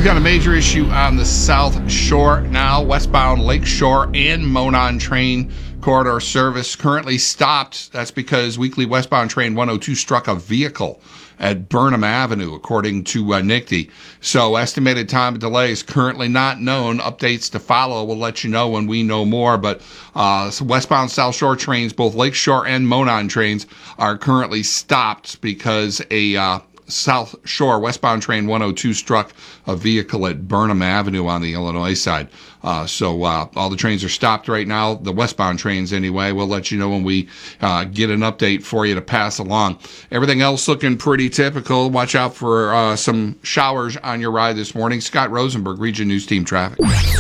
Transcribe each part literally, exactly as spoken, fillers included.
We've got a major issue on the South Shore now. Westbound Lakeshore and Monon train corridor service currently stopped. That's because weekly westbound train one oh two struck a vehicle at Burnham Avenue, according to uh, N I C T. So estimated time of delay is currently not known. Updates to follow. We'll let you know when we know more. But uh, so westbound South Shore trains, both Lakeshore and Monon trains, are currently stopped because a uh, South Shore westbound train one oh two struck a vehicle at Burnham Avenue on the Illinois side. Uh, so uh, all the trains are stopped right now, the westbound trains anyway. We'll let you know when we uh, get an update for you to pass along. Everything else looking pretty typical. Watch out for uh, some showers on your ride this morning. Scott Rosenberg, Region News Team Traffic.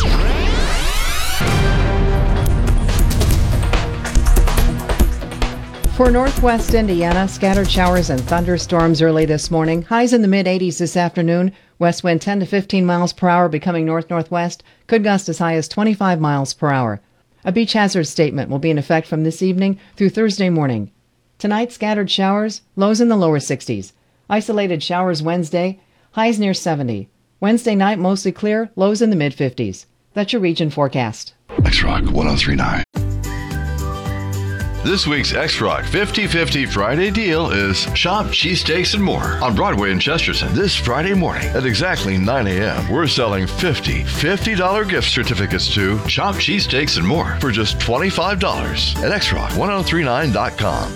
For northwest Indiana, scattered showers and thunderstorms early this morning. Highs in the mid-eighties this afternoon. West wind ten to fifteen miles per hour, becoming north-northwest. Could gust as high as twenty-five miles per hour. A beach hazard statement will be in effect from this evening through Thursday morning. Tonight, scattered showers, lows in the lower sixties. Isolated showers Wednesday, highs near seventy. Wednesday night, mostly clear, lows in the mid-fifties. That's your region forecast. X-Rock one oh three point nine. This week's X-Rock fifty fifty Friday deal is Shop Cheesesteaks and More on Broadway in Chesterton. This Friday morning at exactly nine a.m. We're selling fifty fifty dollars gift certificates to Shop Cheesesteaks and More for just twenty-five dollars at X Rock ten thirty-nine dot com.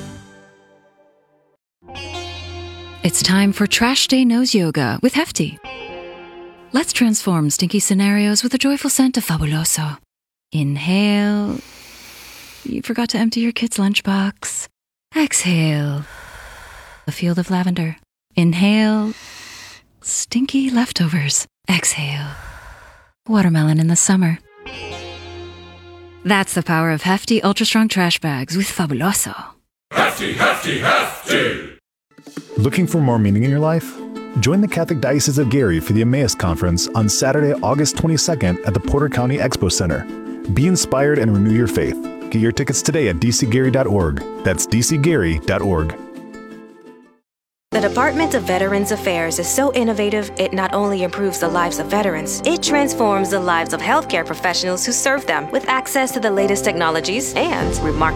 It's time for Trash Day Nose Yoga with Hefty. Let's transform stinky scenarios with a joyful scent of Fabuloso. Inhale. You forgot to empty your kid's lunchbox. Exhale. A field of lavender. Inhale. Stinky leftovers. Exhale. Watermelon in the summer. That's the power of Hefty Ultra Strong Trash Bags with Fabuloso. Hefty, Hefty, Hefty! Looking for more meaning in your life? Join the Catholic Diocese of Gary for the Emmaus Conference on Saturday, August twenty-second at the Porter County Expo Center. Be inspired and renew your faith. Get your tickets today at d c gary dot org. That's d c gary dot org. The Department of Veterans Affairs is so innovative, it not only improves the lives of veterans, it transforms the lives of healthcare professionals who serve them with access to the latest technologies and remarkable